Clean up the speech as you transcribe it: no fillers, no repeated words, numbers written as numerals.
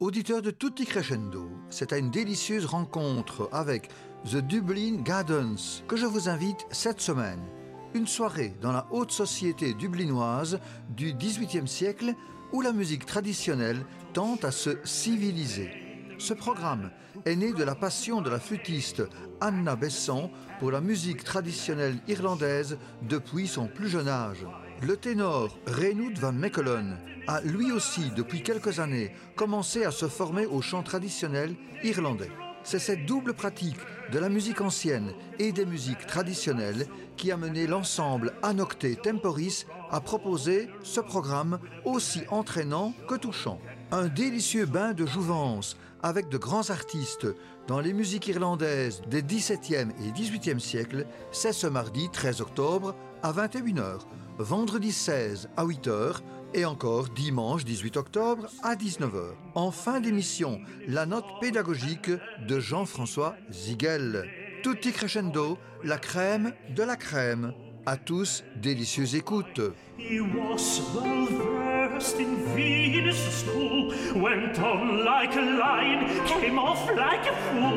Auditeur de Tutti Crescendo, c'est à une délicieuse rencontre avec The Dublin Gardens que je vous invite cette semaine. Une soirée dans la haute société dublinoise du XVIIIe siècle où la musique traditionnelle tente à se civiliser. Ce programme est né de la passion de la flûtiste Anna Besson pour la musique traditionnelle irlandaise depuis son plus jeune âge. Le ténor Reynoud van Mechelen a lui aussi, depuis quelques années, commencé à se former au chant traditionnel irlandais. C'est cette double pratique de la musique ancienne et des musiques traditionnelles qui a mené l'ensemble Anocte Temporis à proposer ce programme aussi entraînant que touchant. Un délicieux bain de jouvence avec de grands artistes dans les musiques irlandaises des XVIIe et XVIIIe siècles, c'est ce mardi 13 octobre à 21h, vendredi 16 à 8h et encore dimanche 18 octobre à 19h. En fin d'émission, la note pédagogique de Jean-François Zigel. Tutti Crescendo, la crème de la crème. À tous, délicieuse écoute. He was well versed in Venus' school, went on like a lion, came off like a fool.